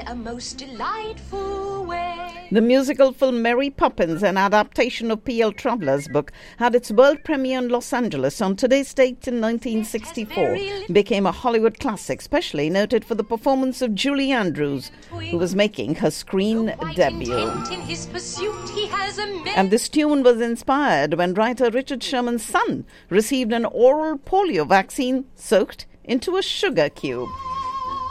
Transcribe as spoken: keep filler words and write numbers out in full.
a most delightful way. The musical film Mary Poppins, an adaptation of P L Travers' book, had its world premiere in Los Angeles on today's date in nineteen sixty-four. It became a Hollywood classic, especially noted for the performance of Julie Andrews, who was making her screen debut. And this tune was inspired when writer Richard Sherman's son received an oral polio vaccine soaked into a sugar cube.